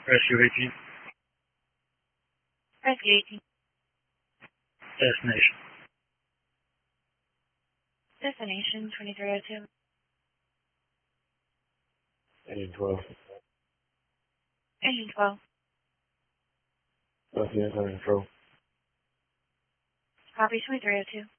Rescue 18. Rescue 18. Destination. Destination 2302. Engine 12. Engine 12. Southwest under control. Copy 2302.